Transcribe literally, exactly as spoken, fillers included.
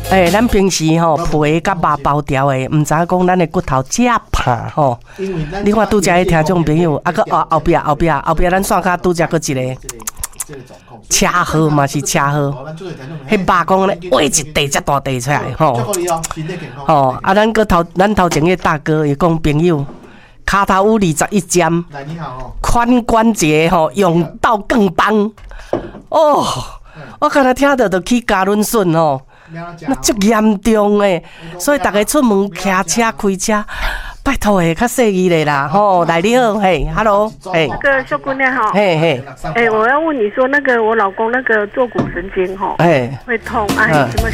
诶、欸，咱平时吼皮甲肉包条的，毋知讲咱的骨头遮怕吼。你看拄则迄听众朋友，啊个后后壁后壁后壁，咱线骹拄则佫一个车祸嘛是车祸，迄肉讲咧挖一地遮大地出来吼。吼，啊，咱个头咱头前个大哥伊讲朋友。骹头有二十一尖，髋关节吼用到更棒哦！我刚才听到就去加仑笋哦，那足严重诶，所以大家出门骑车开车，拜托诶，较细意咧啦吼。来你好，嘿 ，hello， 嘿， 那个秀姑娘哈， 嘿嘿， 哎，我要问你说，那个我老公那个坐骨神经哈， 哎， 会痛，哎，什么